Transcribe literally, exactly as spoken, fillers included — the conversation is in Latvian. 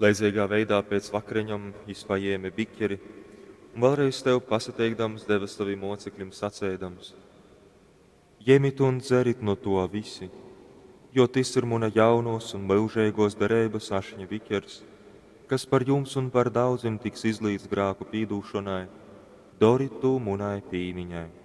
Leidzīgā veidā pēc vakariņam izpajiemi biķeri, un vēlreiz tev pasateikdams deva saviem mocekļiem sacēdams: Ņemit un dzerit no to visi, jo tas ir mana jaunos un mūžīgos derības ašņa biķers, kas par jums un par daudziem tiks izlīdz grāku pīdūšanai, dori to munai pīmiņai.